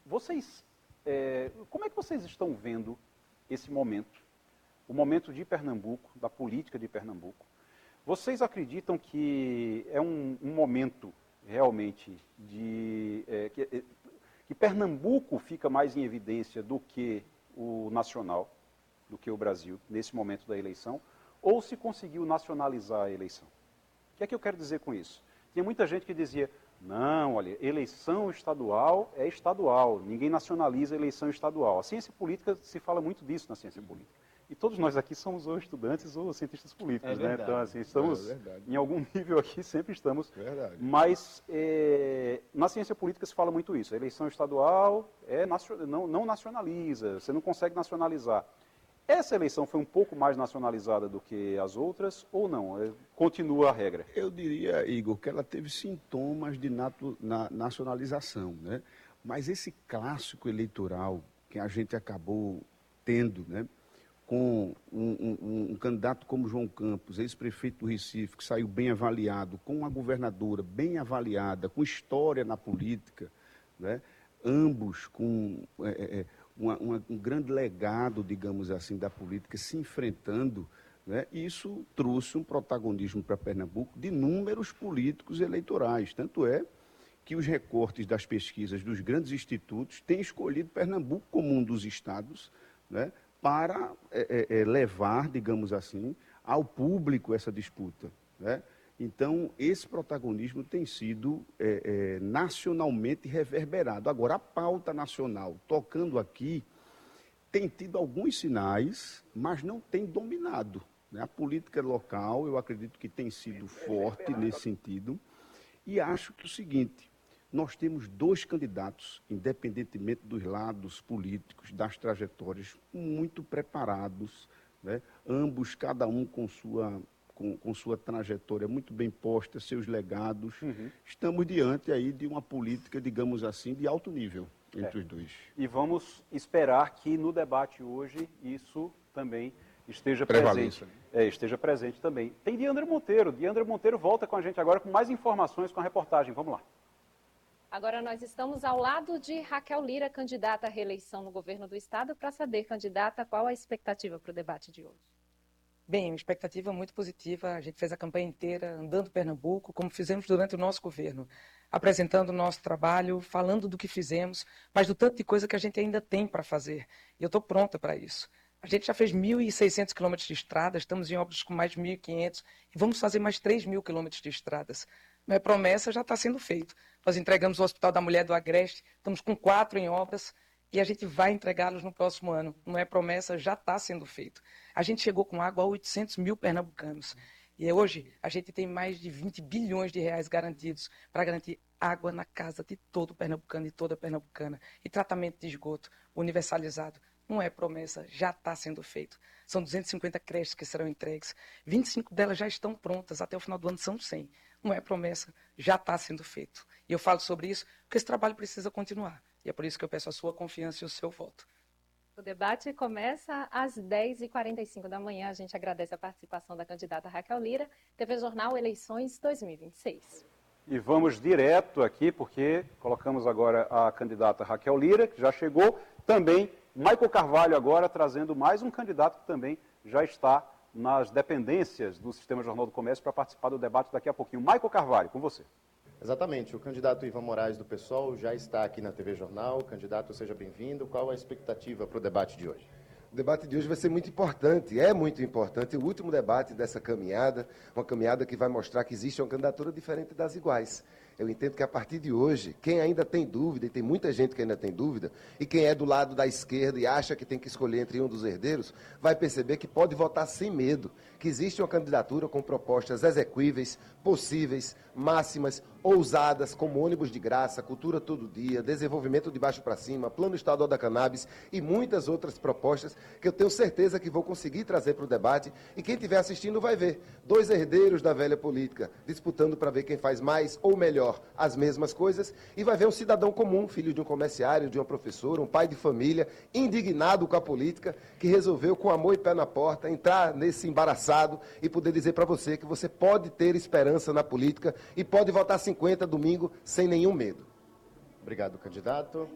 como é que vocês estão vendo esse momento, o momento de Pernambuco, da política de Pernambuco? Vocês acreditam que é um momento realmente que Pernambuco fica mais em evidência do que o nacional, do que o Brasil, nesse momento da eleição, ou se conseguiu nacionalizar a eleição? O que é que eu quero dizer com isso? Tinha muita gente que dizia, não, olha, eleição estadual é estadual, ninguém nacionaliza a eleição estadual. A ciência política, se fala muito disso na ciência política. E todos nós aqui somos ou estudantes ou cientistas políticos, né? Então, assim, estamos, em algum nível aqui, sempre estamos. Verdade. Mas na ciência política se fala muito isso. A eleição estadual não nacionaliza, você não consegue nacionalizar. Essa eleição foi um pouco mais nacionalizada do que as outras ou não? Continua a regra? Eu diria, Igor, que ela teve sintomas de nacionalização, né? Mas esse clássico eleitoral que a gente acabou tendo, né? Com um candidato como João Campos, ex-prefeito do Recife, que saiu bem avaliado, com uma governadora bem avaliada, com história na política, né? Ambos com um grande legado, digamos assim, da política, se enfrentando, né? Isso trouxe um protagonismo para Pernambuco de números políticos eleitorais. Tanto é que os recortes das pesquisas dos grandes institutos têm escolhido Pernambuco como um dos estados, né? Para levar, digamos assim, ao público essa disputa, né? Então, esse protagonismo tem sido nacionalmente reverberado. Agora, a pauta nacional, tocando aqui, tem tido alguns sinais, mas não tem dominado, né? A política local, eu acredito que tem sido forte nesse sentido. E acho que o seguinte, nós temos dois candidatos, independentemente dos lados políticos, das trajetórias, muito preparados, né? Ambos, cada um com sua trajetória muito bem posta, seus legados. Uhum. Estamos diante aí de uma política, digamos assim, de alto nível entre os dois. E vamos esperar que no debate hoje isso também esteja Prevaleça. presente. Esteja presente também. Tem Diandra Monteiro. Diandra Monteiro volta com a gente agora com mais informações, com a reportagem. Vamos lá. Agora nós estamos ao lado de Raquel Lira, candidata à reeleição no governo do estado, para saber, candidata, qual a expectativa para o debate de hoje. Bem, uma expectativa muito positiva. A gente fez a campanha inteira andando Pernambuco, como fizemos durante o nosso governo, apresentando o nosso trabalho, falando do que fizemos, mas do tanto de coisa que a gente ainda tem para fazer. E eu estou pronta para isso. A gente já fez 1.600 quilômetros de estrada, estamos em obras com mais de 1.500 e vamos fazer mais 3.000 quilômetros de estradas. Minha promessa já está sendo feita. Nós entregamos o Hospital da Mulher do Agreste, estamos com 4 em obras e a gente vai entregá-los no próximo ano. Não é promessa, já está sendo feito. A gente chegou com água a 800 mil pernambucanos. E hoje a gente tem mais de 20 bilhões de reais garantidos para garantir água na casa de todo pernambucano e toda pernambucana. E tratamento de esgoto universalizado. Não é promessa, já está sendo feito. São 250 creches que serão entregues. 25 delas já estão prontas, até o final do ano são 100. Não é promessa, já está sendo feito. E eu falo sobre isso porque esse trabalho precisa continuar. E é por isso que eu peço a sua confiança e o seu voto. O debate começa às 10h45 da manhã. A gente agradece a participação da candidata Raquel Lira, TV Jornal Eleições 2026. E vamos direto aqui, porque colocamos agora a candidata Raquel Lira, que já chegou, também Maico Carvalho agora trazendo mais um candidato que também já está nas dependências do Sistema Jornal do Comércio para participar do debate daqui a pouquinho. Maico Carvalho, com você. Exatamente, o candidato Ivan Moraes do PSOL já está aqui na TV Jornal. Candidato, seja bem-vindo. Qual a expectativa para o debate de hoje? O debate de hoje vai ser muito importante, é muito importante. O último debate dessa caminhada, uma caminhada que vai mostrar que existe uma candidatura diferente das iguais. Eu entendo que a partir de hoje, quem ainda tem dúvida, e tem muita gente que ainda tem dúvida, e quem é do lado da esquerda e acha que tem que escolher entre um dos herdeiros, vai perceber que pode votar sem medo, que existe uma candidatura com propostas exequíveis, possíveis, máximas, ousadas, como ônibus de graça, cultura todo dia, desenvolvimento de baixo para cima, plano estadual da cannabis e muitas outras propostas que eu tenho certeza que vou conseguir trazer para o debate e quem estiver assistindo vai ver. 2 herdeiros da velha política disputando para ver quem faz mais ou melhor as mesmas coisas e vai ver um cidadão comum, filho de um comerciário, de uma professora, um pai de família, indignado com a política, que resolveu com amor e pé na porta entrar nesse embaraçado e poder dizer para você que você pode ter esperança na política e pode votar 50 domingo sem nenhum medo. Obrigado, candidato.